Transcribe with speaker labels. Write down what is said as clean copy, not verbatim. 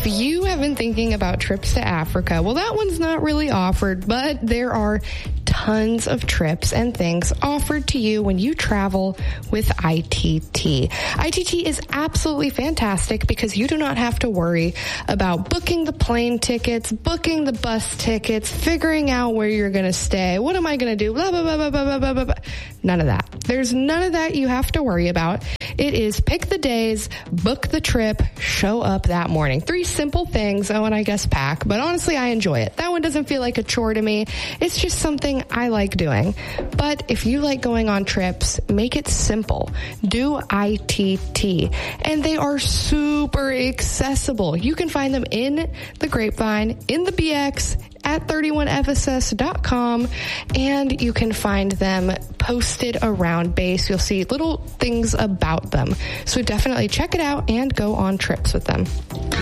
Speaker 1: If you have been thinking about trips to Africa, well, that one's not really offered, but there are tons of trips and things offered to you when you travel with ITT. ITT is absolutely fantastic because you do not have to worry about booking the plane tickets, booking the bus tickets, figuring out where you're going to stay. What am I going to do? Blah, blah, blah, blah, blah, blah, blah, blah. None of that. There's none of that you have to worry about. It is pick the days, book the trip, show up that morning. 3 simple things. Oh, and I guess pack. But honestly, I enjoy it. That one doesn't feel like a chore to me. It's just something I like doing. But if you like going on trips, make it simple. Do ITT. And they are super accessible. You can find them in the Grapevine, in the BX, at 31fss.com, and you can find them posted around base. You'll see little things about them. So definitely check it out and go on trips with them.